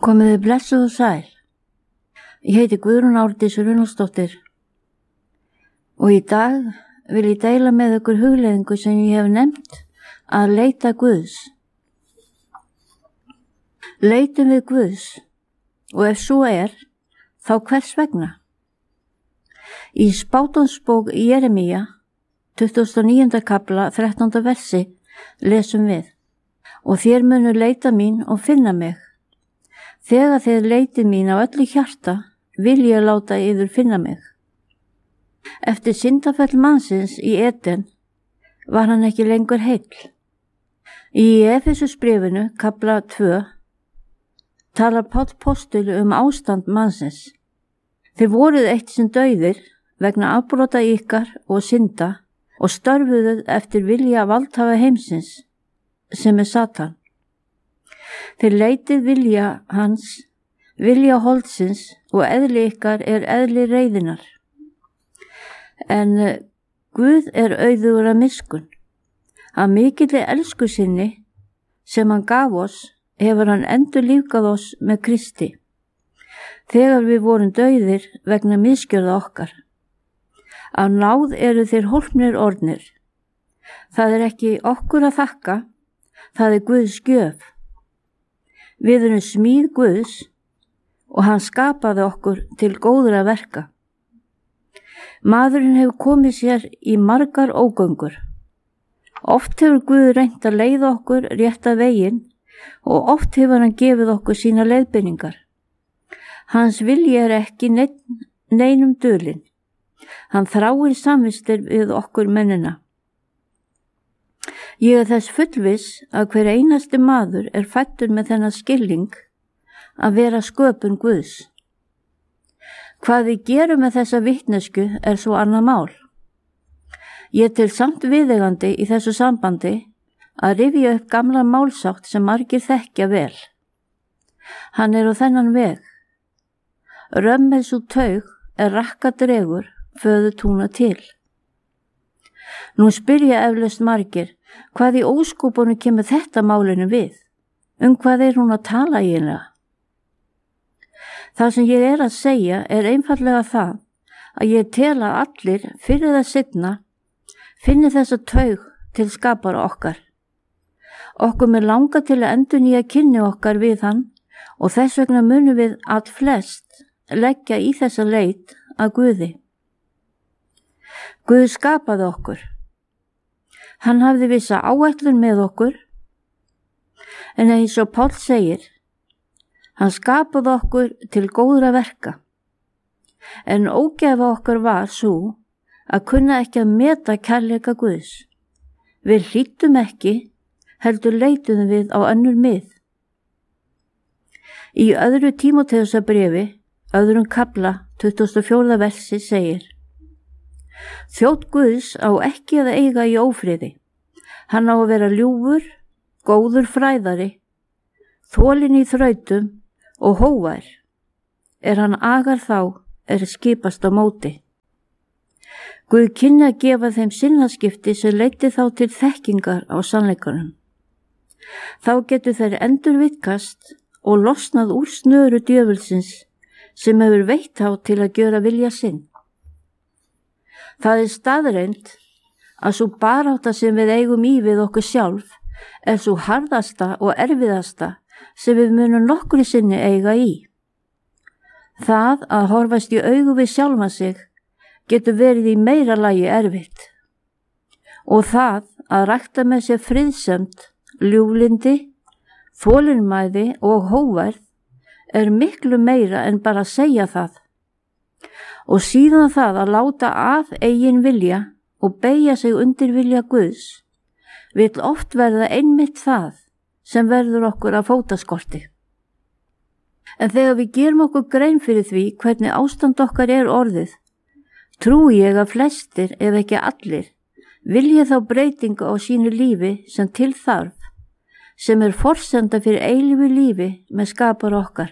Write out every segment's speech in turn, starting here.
Komið þið blessuð og sæl. Ég heiti Guðrún Árdís Runolfsdóttir og í dag vil ég deila með ykkur hugleiðingu sem ég hef nefnt að leita Guðs. Leitum við Guðs og ef svo þá hvers vegna? Í spádómsbók Jeremía, 29. kafla, 13. versi lesum við: Og þér munu leita mín og finna mig. Þegar þið leitið mín á öllu hjarta, vil ég láta yður finna mig. Eftir syndafell mannsins í Eden var hann ekki lengur heill. Í Efesusbréfinu, kafla 2, talar Páll postuli ástand mannsins. Þið voruð eitt sinn dauðir vegna afbrota ykkar og synda og störfuðuð eftir vilja valdhafa heimsins, sem Satan. Þið leitið vilja hans, vilja holdsins og eðli ykkar eðli reiðinnar. En Guð auðugur af miskunn. Af mikilli elsku sinni sem hann gaf oss hefur hann endurlífgað oss með Kristi, þegar við vorum dauðir vegna misgjörða okkar. Af náð eru þeir hólpnir orðnir. Það ekki okkur að þakka, það Guðs gjöf. Við erum smíð Guðs og hann skapaði okkur til góðra verka. Maðurinn hefur komið sér í margar ógöngur. Oft hefur Guð reynt að leiða okkur rétta veginn og oft hefur hann gefið okkur sína leiðbeiningar. Hans vilji ekki neinum dulinn. Hann þráir samvistir við okkur mennina. Ég þess fullviss að hver einasti maður fæddur með þennan skilning að vera sköpun Guðs. Hvað við gerum með þessa vitnesku svo annað mál. Ég til samt viðeigandi í þessu sambandi að rifja upp gamla málsátt sem margir þekkja vel. Hann á þennan veg. Römmið svo taug rakka dregur föðu túna til. Nú spyrja eflaust margir, hvað í óskúpunum kemur þetta málinu við? Hvað hún að tala eiginlega? Það sem ég að segja einfaldlega það að ég tel að allir fyrir það seinna finni þessa taug til skapara okkar. Okkur með langa til að endurnýja kynni okkar við hann og þess vegna munum við flest leggja í þessa leit að Guði. Guð skapaði okkur. Hann hafði vissa áætlun með okkur, en eins og Páll segir, hann skapaði okkur til góðra verka, en ógæfa okkar var svo að kunna ekki að meta kærleika Guðs. Við hlýddum ekki, heldur leituðum við á önnur mið. Í öðru Tímóteusarbréfi, öðrum kafla, 24. versi segir: Þjónn Guðs á ekki að eiga í ófriði. Hann á að vera ljúfur, góður fræðari, þolinn í þrautum og hóvær. Hann agar þá skipast á móti. Guð kynni að gefa þeim sinnaskipti sem leiddi þá til þekkingar á sannleikanum. Þá getur þeir endurvitkast og losnað úr snöru djöfulsins sem hefur veitt þá til að gjöra vilja sinn. Það staðreynd að sú barátta sem við eigum í við okkur sjálf sú harðasta og erfiðasta sem við munum nokkru sinni eiga í. Það að horfast í augu við sjálfa sig getur verið í meira lagi erfitt. Og það að rækta með sér friðsemd, ljúflyndi, þolinmæði og hóværð miklu meira en bara að segja það. Og síðan það að láta af eigin vilja og beygja sig undir vilja Guðs vill oft verða einmitt það sem verður okkur að fótaskorti. En þegar við gerum okkur grein fyrir því hvernig ástand okkar orðið, trúi ég að flestir, ef ekki allir, vilja þá breytingu á sínu lífi sem til þarf, sem forsenda fyrir eilífu lífi með skapara okkar.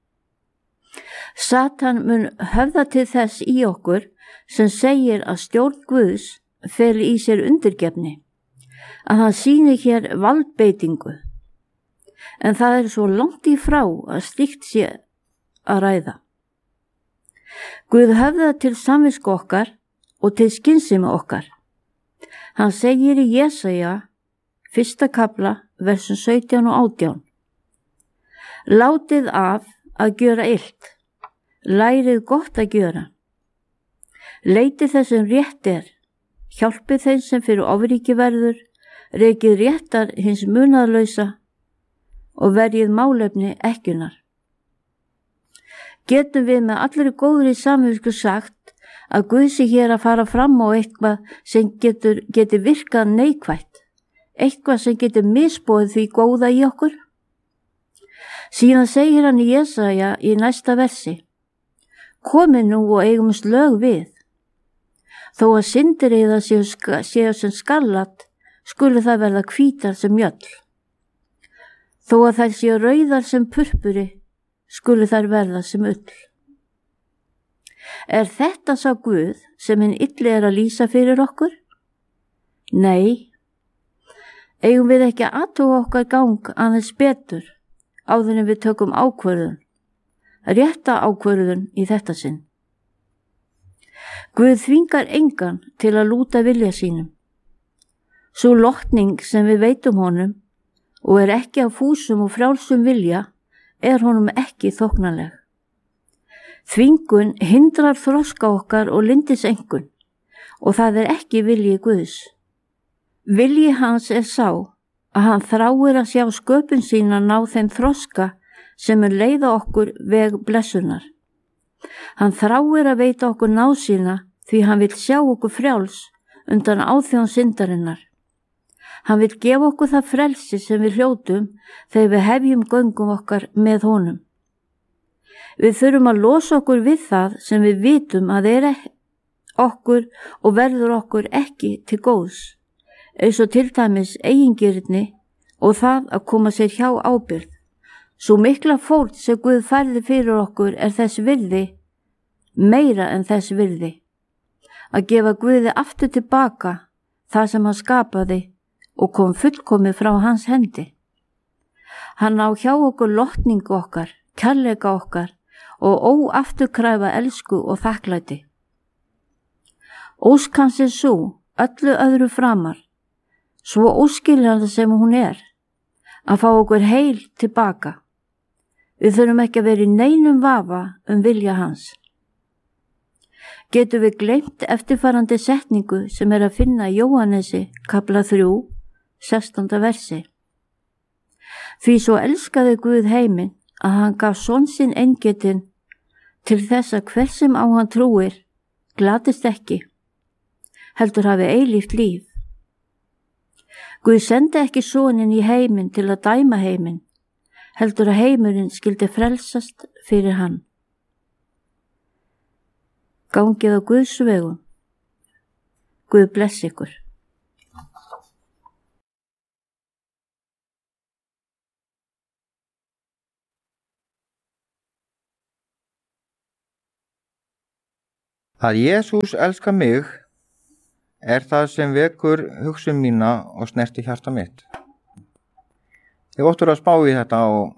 Satan mun höfða til þess í okkur sem segir að stjórn Guðs feli í sér undirgefni, að hann sýni hér valdbeitingu. en það svo langt í frá að slíkt sé að ræða. Guð höfðar til samvisku okkar og til skynsemi okkar. Hann segir í Jesaja 1. kafla, versum 17 og 18. Látið af að gjöra illt, lærið gott að gjöra. Leitið þess sem rétt hjálpið þeim sem fyrir ofríki verður, rekið réttar hins munaðlausa og verjið málefni ekkjunar. Getum við með allri góðri samvisku sagt að Guð sé hér að fara fram á eitthvað sem getur virkað neikvætt, eitthvað sem getur misboðið því góða í okkur? Síðan segir hann í Jesaja í næsta versi: Komið nú og eigumst lög við. Þó að syndir eða séu sem skarlat, skulu það verða hvítar sem mjöll. Þó að þær séu rauðar sem purpuri, skulu þær verða sem ull. Þetta sá Guð sem hinn illi að lýsa fyrir okkur? Nei. Eigum við ekki að athuga okkar gang aðeins betur áður en við tökum ákvörðun, rétta ákvörðun í þetta sinn? Guð þvingar engan til að lúta vilja sínum. Sú lotning sem við veitum honum og ekki af fúsum og frjálsum vilja honum ekki þóknanleg. Þvingun hindrar þroska okkar og lindisengun og það ekki vilji Guðs. Vilji hans sá að hann þráir að sjá sköpun sína ná þeim þroska sem leiða okkur veg blessunar. Hann þráir að veita okkur náð sína því hann vill sjá okkur frjáls undan áþjón syndarinnar. Hann vill gefa okkur það frelsi sem við hljótum þegar við hefjum göngum okkar með honum. Við þurfum að losa okkur við það sem við vitum að okkur og verður okkur ekki til góðs, eins og til dæmis eigingirni og það að koma sér hjá ábyrgð. Svo mikla fórn sem Guð færði fyrir okkur þess virði, meira en þess virði. Að gefa Guði aftur tilbaka það sem hann skapaði og kom fullkomið frá hans hendi. Hann á hjá okkur lotningu okkar, kærleika okkar og óafturkræfa elsku og þakklæti. Ósk hans sú, öllu öðru framar, svo óskiljanleg sem hún að fá okkur heil tilbaka. Við þurfum ekki að vera í neinum vafa vilja hans. Getum við gleymt eftirfarandi setningu sem að finna í Jóhannesi kapla 3, 16. versi. Því svo elskaði Guð heiminn að hann gaf son sinn eingetinn til þess að hver sem á hann trúir glatist ekki, heldur hafi eilíft líf. Guð sendi ekki soninn í heiminn til að dæma heiminn, heldur að heimurinn skyldi frelsast fyrir hann. Gangið á Guðs vegum. Guð bless ykkur. Að Jesús elskar mig það sem vekur hugsun mína og snerti hjarta mitt. Ég óttur að spá í þetta og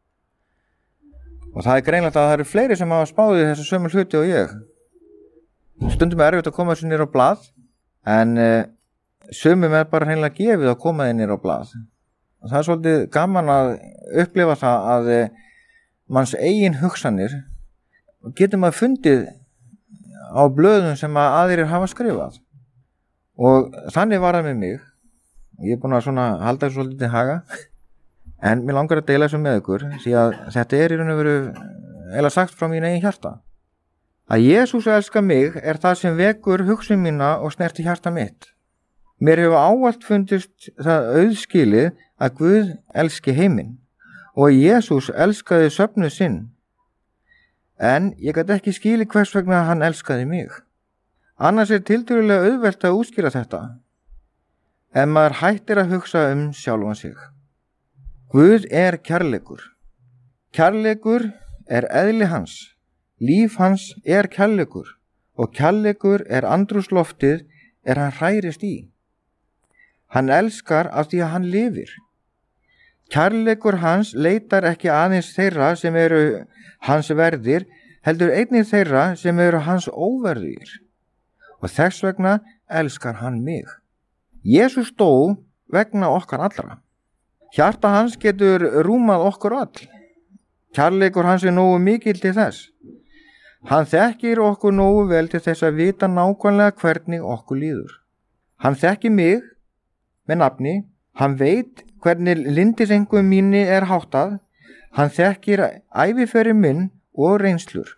það greinlegt að það eru fleiri sem hafa spáð í þessu sömu hluti og ég. Stundum erfitt að koma þessu niður á blað, en sumum bara hreinlega gefið að koma þeir niður á blað. Og það svolítið gaman að upplifa það að manns eigin hugsanir getur maður fundið á blöðum sem aðrir hafa skrifað. Og þannig var það með mig. Ég búin að halda þessu svolítið til haga, en mér langar að deila þessu með ykkur, því að þetta í raun og veru eiginlega sagt frá mín eigin hjarta. Að Jesús elskar mig það sem vekur hugsun mína og snerti hjarta mitt. Mér hefur ávallt fundist það auðskilið að Guð elski heiminn og Jesús elskaði söfnuð sinn. En ég gat ekki skilið hvers vegna hann elskaði mig. Annars tiltölulega auðvelt að útskýra þetta, en maður hættir að hugsa sjálfan sig. Guð kærleikur. Kærleikur eðli hans. Líf hans kærleikur og kærleikur andrúmsloftið hann hrærist í. Hann elskar af því að hann lifir. Kærleikur hans leitar ekki aðeins þeirra sem eru hans verðir, heldur einnig þeirra sem eru hans óverðir. Og þess vegna elskar hann mig. Jesús dó vegna okkar allra. Hjarta hans getur rúmað okkur all. Kærleikur hans nógu mikill til þess. Hann þekkir okkur nógu vel til þess að vita nákvæmlega hvernig okkur líður. Hann þekkir mig með nafni. Hann veit hvernig lyndisengum mínu háttað. Hann þekkir æviferil minn og reynslur.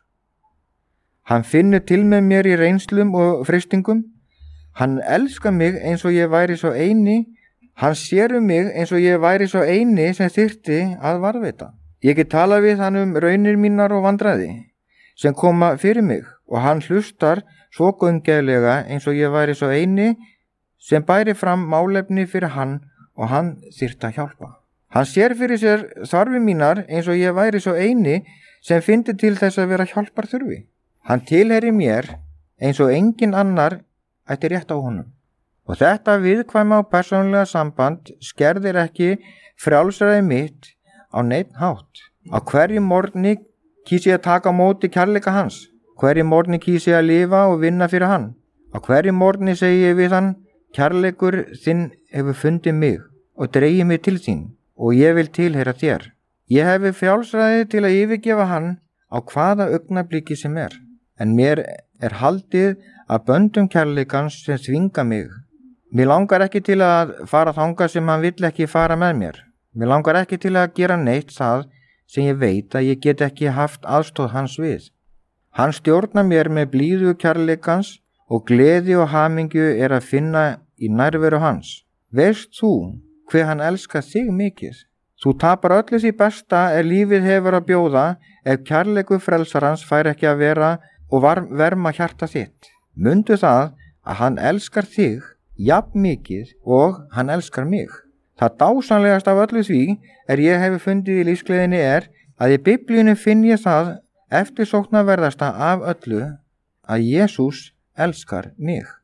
Hann finnur til með mér í reynslum og freistingum. Hann elskar mig eins og ég væri svo eini. Hann sér mig eins og ég væri svo eini sem þyrfti að varðveita. Ég get talað við hann raunir mínar og vandræði sem koma fyrir mig og hann hlustar svo gaumgæflega eins og ég væri svo eini sem bæri fram málefni fyrir hann og hann þyrfti að hjálpa. Hann sér fyrir sér þarfir mínar eins og ég væri svo eini sem fyndi til þess að vera hjálpar þurfi. Hann tilheyrir mér eins og engin annar ætti rétt á honum. Og þetta viðkvæma og persónulega samband skerðir ekki frjálsræði mitt á neinn hátt. Á hverju morgni kýs ég að taka á móti kærleika hans. Hverju morgni kýs ég að lifa og vinna fyrir hann. Á hverju morgni segi ég við hann, kærleikur þinn hefur fundið mig og dregið mig til þín og ég vil tilheyra þér. Ég hefi frjálsræði til að yfirgefa hann á hvaða augnabliki sem en mér haldið að böndum kærleikans sem þvinga mig. Mér langar ekki til að fara þangað sem hann vill ekki fara með mér. Mér langar ekki til að gera neitt það sem ég veit að ég get ekki haft aðstoð hans við. Hann stjórnar mér með blíðu kærleikans og gleði og hamingju að finna í nærveru hans. Veist þú hve hann elskar þig mikið? Þú tapar öllu því besta lífið hefur að bjóða ef kærleikur frelsarans fær ekki að vera og verma hjarta þitt. Mundu það að hann elskar þig jafn mikið og hann elskar mig. Það dásamlegast af öllu því ég hefi fundið í lífsgleðinni að í Biblíunni finn ég það eftirsóknarverðasta af öllu að Jesús elskar mig.